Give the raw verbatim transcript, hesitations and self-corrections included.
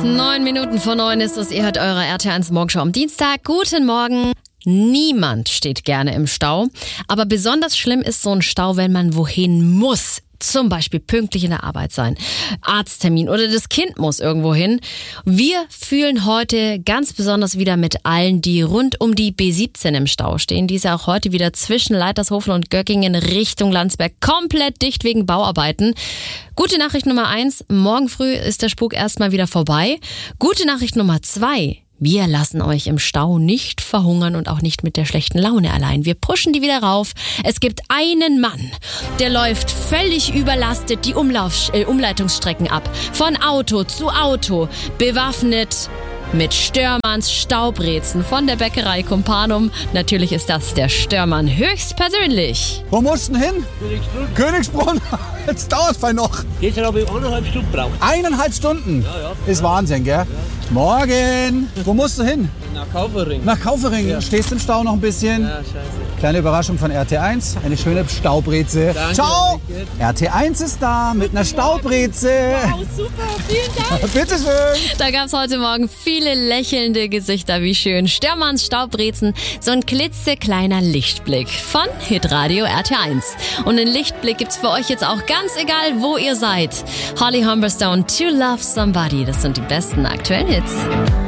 Neun Minuten vor neun ist es. Ihr hört eure R T eins Morgenshow am Dienstag. Guten Morgen. Niemand steht gerne im Stau. Aber besonders schlimm ist so ein Stau, wenn man wohin muss. Zum Beispiel pünktlich in der Arbeit sein, Arzttermin oder das Kind muss irgendwo hin. Wir fühlen heute ganz besonders wieder mit allen, die rund um die B siebzehn im Stau stehen. Die ist ja auch heute wieder zwischen Leitershofen und Göckingen Richtung Landsberg komplett dicht wegen Bauarbeiten. Gute Nachricht Nummer eins, morgen früh ist der Spuk erstmal wieder vorbei. Gute Nachricht Nummer zwei, wir lassen euch im Stau nicht verhungern und auch nicht mit der schlechten Laune allein. Wir pushen die wieder rauf. Es gibt einen Mann, der läuft völlig überlastet die Umlauf, äh, Umleitungsstrecken ab. Von Auto zu Auto, bewaffnet mit Störmanns Staubrezen von der Bäckerei Kumpanum. Natürlich ist das der Störmann höchstpersönlich. Wo musst du denn hin? Königsbrunn. Königsbrunn? Jetzt dauert es noch. Gestern habe ich eineinhalb Stunden gebraucht. Eineinhalb Stunden? Ja, ja. Ist Wahnsinn, gell? Ja. Morgen. Wo musst du hin? Nach Kaufering. Nach Kaufering. Ja. Stehst im Stau noch ein bisschen? Ja, scheiße. Kleine Überraschung von R T eins. Eine schöne Staubreze. Danke. Ciao. R T eins ist da mit einer Staubreze. Wow, super. Vielen Dank. Bitteschön. Da gab es heute Morgen viele lächelnde Gesichter, wie schön. Störmanns Staubrezen, so ein klitzekleiner Lichtblick von Hitradio R T eins. Und einen Lichtblick gibt's für euch jetzt auch ganz egal, wo ihr seid. Holly Humberstone, To Love Somebody, das sind die besten aktuellen Hits.